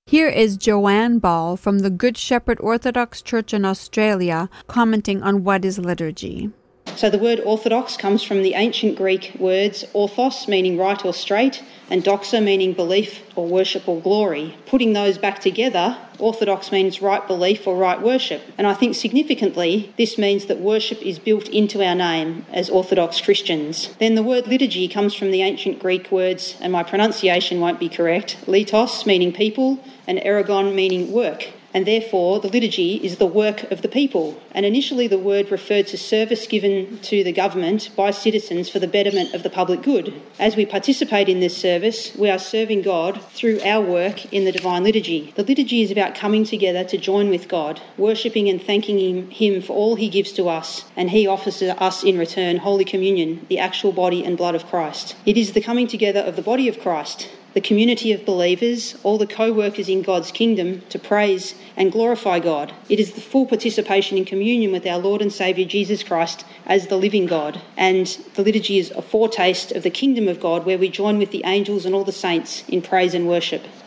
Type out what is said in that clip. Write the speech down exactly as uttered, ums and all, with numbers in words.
Here is Joanne Ball from the Good Shepherd Orthodox Church in Australia commenting on what is liturgy. So the word orthodox comes from the ancient Greek words orthos, meaning right or straight, and doxa, meaning belief or worship or glory. Putting those back together, orthodox means right belief or right worship. And I think significantly, this means that worship is built into our name as Orthodox Christians. Then the word liturgy comes from the ancient Greek words, and my pronunciation won't be correct, litos, meaning people, and ergon, meaning work. And therefore, the liturgy is the work of the people. And initially, the word referred to service given to the government by citizens for the betterment of the public good. As we participate in this service, we are serving God through our work in the Divine Liturgy. The liturgy is about coming together to join with God, worshipping and thanking him, him for all he gives to us, and he offers us in return Holy Communion, the actual body and blood of Christ. It is the coming together of the body of Christ, the community of believers, all the co-workers in God's kingdom, to praise and glorify God. It is the full participation in communion with our Lord and Saviour Jesus Christ as the living God. And the liturgy is a foretaste of the kingdom of God, where we join with the angels and all the saints in praise and worship.